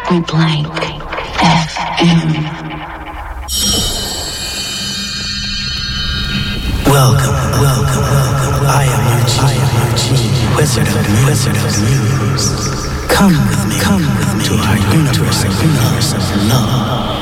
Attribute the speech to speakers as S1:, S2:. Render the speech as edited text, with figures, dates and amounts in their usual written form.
S1: Point Blank FM.
S2: Welcome. I am Eugene, Wizard of News. Come with me to our universe of love.